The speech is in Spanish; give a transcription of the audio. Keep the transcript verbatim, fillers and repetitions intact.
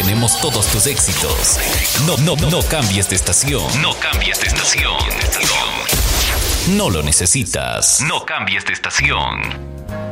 tenemos todos tus éxitos. No, no, no cambies de estación. No cambies de estación. No lo necesitas. No cambies de estación.